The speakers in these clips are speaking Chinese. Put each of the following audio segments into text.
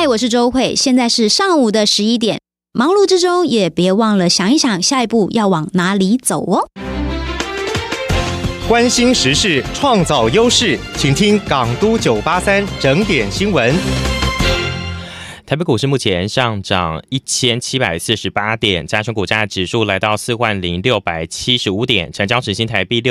嗨，我是周慧，现在是上午的11点。忙碌之中也别忘了想一想下一步要往哪里走哦。 关心时事，创造优势，请听港都983整点新闻。 台北股市目前上涨1748点，加权股价指数来到40675点，成交值新台币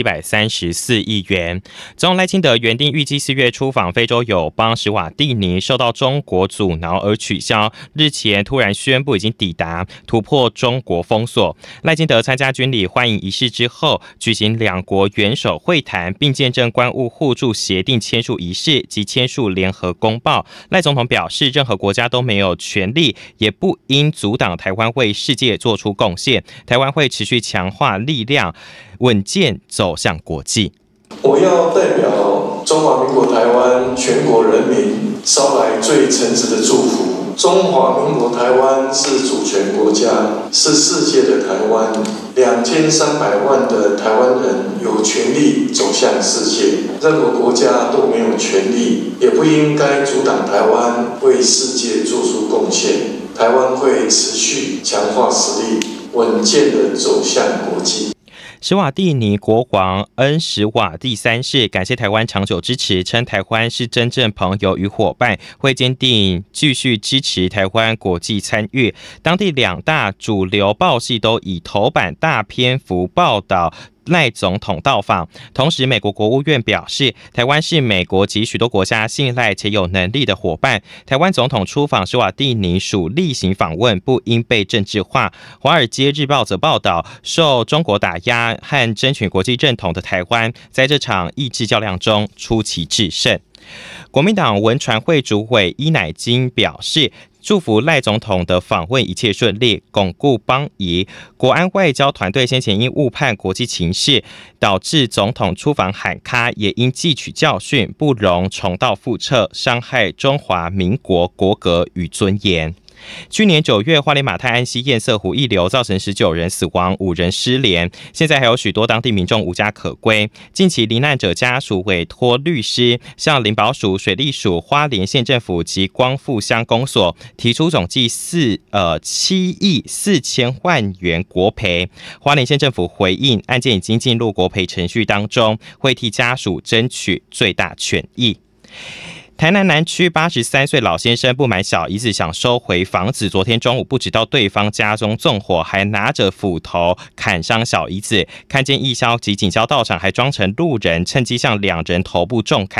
6734亿元。总统赖清德原定预计4月出访非洲友邦史瓦蒂尼，受到中国阻挠而取消，日前突然宣布已经抵达，突破中国封锁。赖清德参加军礼欢迎仪式之后，举行两国元首会谈，并见证关务互助协定签署仪式及签署联合公报。赖总统表示，任何国家都没有权利，也不应阻挡台湾为世界做出贡献。台湾会持续强化力量，稳健走向国际。 我要代表中华民国台湾全国人民捎来最诚挚的祝福。中华民国台湾是主权国家，是世界的台湾。2300万的台湾人有权利走向世界，任何国家都没有权利，也不应该阻挡台湾为世界做出贡献。台湾会持续强化实力，稳健地走向国际。 史瓦蒂尼国王恩史瓦蒂3世感谢台湾长久支持，称台湾是真正朋友与伙伴，会坚定继续支持台湾国际参与。当地两大主流报系都以头版大篇幅报道赖总统到访。同时，美国国务院表示，台湾是美国及许多国家信赖且有能力的伙伴。台湾总统出访史瓦蒂尼属例行访问，不应被政治化。华尔街日报则报道，受中国打压和争取国际认同的台湾，在这场意志较量中出奇制胜。国民党文传会主委伊乃金表示，祝福赖总统的访问一切顺利，巩固邦谊。国安外交团队先前因误判国际情势，导致总统出访喊卡，也应汲取教训，不容重蹈覆辙，伤害中华民国国格与尊严。去年9月，花莲马太安溪堰塞湖溢流，造成19人死亡，5人失联。现在还有许多当地民众无家可归。近期罹难者家属委托律师向林保署、水利署、花莲县政府及光复乡公所提出总计7亿4千万元国赔。花莲县政府回应，案件已经进入国赔程序当中，会替家属争取最大权益。台南南区83岁老先生不满小姨子想收回房子，昨天中午不止到对方家中纵火，还拿着斧头砍伤小姨子。看见义消及警消到场，还装成路人，趁机向2人头部重